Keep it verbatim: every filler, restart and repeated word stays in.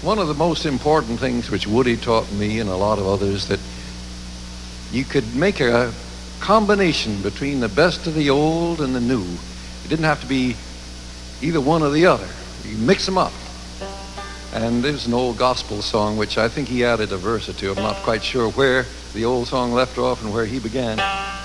one of the most important things which Woody taught me and a lot of others, that you could make a combination between the best of the old and the new. It didn't have to be either one or the other. You mix them up. And there's an old gospel song which I think he added a verse or two. I'm not quite sure where the old song left off and where he began.